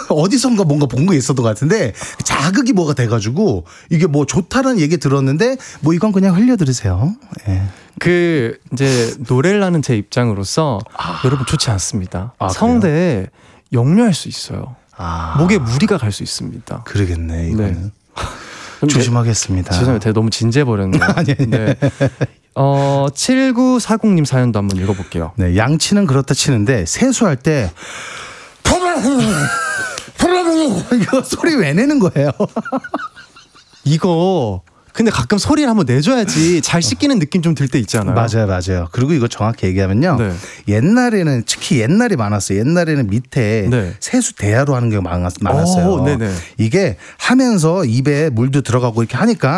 어디선가 뭔가 본 거 있었던 것 같은데 자극이 뭐가 돼가지고 이게 뭐 좋다는 얘기 들었는데 뭐 이건 그냥 흘려들으세요. 예. 그 이제 노래를 하는 제 입장으로서 여러분 좋지 않습니다. 성대에 역류할 수 있어요. 목에 무리가 갈 수 있습니다. 그러겠네 이거는. 네. 조심하겠습니다. 죄송해요. 너무 진지해버렸네요. 아니. 네. 7940님 사연도 한번 읽어볼게요. 네, 양치는 그렇다 치는데 세수할 때 이거 소리 왜 내는 거예요? 이거 근데 가끔 소리를 한번 내줘야지 잘 씻기는 느낌 좀 들 때 있잖아요. 맞아요. 그리고 이거 정확히 얘기하면요. 네. 옛날에는 특히 옛날에 많았어요. 옛날에는 밑에 네. 세수 대야로 하는 게 많았어요. 네네. 이게 하면서 입에 물도 들어가고 이렇게 하니까